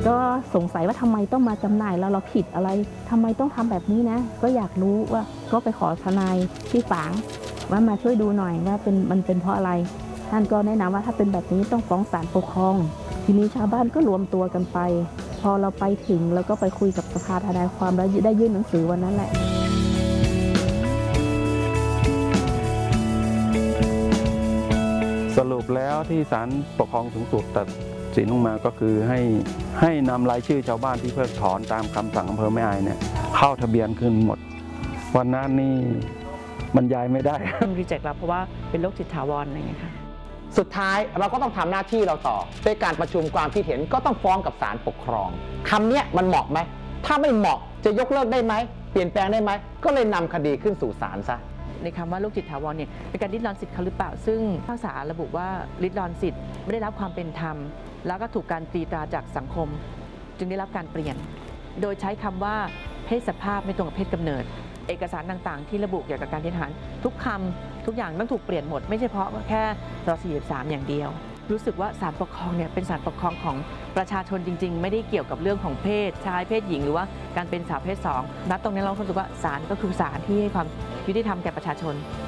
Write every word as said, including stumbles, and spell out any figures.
ก็สงสัยว่าทำไมต้องมาจำหน่ายแล้วเราผิดอะไรทำไมต้องทำแบบนี้นะก็อยากรู้ว่าก็ไปขอทนายที่ฝางว่ามาช่วยดูหน่อยว่าเป็นมันเป็นเพราะอะไรท่านก็แนะนำว่าถ้าเป็นแบบนี้ต้องฟ้องศาลปกครองทีนี้ชาวบ้านก็รวมตัวกันไปพอเราไปถึงแล้วก็ไปคุยกับสภาทนายความแล้วได้ยื่นหนังสือวันนั้นแหละสรุปแล้วที่ศาลปกครองสูงสุดตัดสินลงมาก็คือให้ให้นำรายชื่อชาวบ้านที่เพิกถอนตามคำสั่งอำเภอแม่อายเนี่ยเข้าทะเบียนขึ้นหมดวันนั้นนี่บรรยายไม่ได้รีเจ็คแล้วเพราะว่าเป็นโรคจิตถาวรอะไรอย่างเงี้ยค่ะสุดท้ายเราก็ต้องทำหน้าที่เราต่อด้วยการประชุมความคิดเห็นก็ต้องฟ้องกับศาลปกครองคำนี้มันเหมาะไหมถ้าไม่เหมาะจะยกเลิกได้ไหมเปลี่ยนแปลงได้ไหมก็เลยนำคดีขึ้นสู่ศาลซะในคำว่าโรคจิตถาวรเนี่ยเป็นการริดรอนสิทธิ์เขาหรือเปล่าซึ่งภาษาระบุว่าริดรอนสิทธิ์ไม่ได้รับความเป็นธรรมแล้วก็ถูกการตีตราจากสังคมจึงได้รับการเปลี่ยนโดยใช้คำว่าเพศสภาพไม่ตรงกับเพศกำเนิดเอกสารต่างๆที่ระบุเกี่ยวกับการเกณฑ์ทหารทุกคำทุกอย่างต้องถูกเปลี่ยนหมดไม่ใช่เพราะแค่รสี่สิบสามอย่างเดียวรู้สึกว่าศาลปกครองเนี่ยเป็นศาลปกครองของประชาชนจริงๆไม่ได้เกี่ยวกับเรื่องของเพศชายเพศหญิงหรือว่าการเป็นสาวเพศสองณตรงนี้เรารู้สึกว่าศาลก็คือศาลที่ให้ความยุติธรรมแก่ประชาชน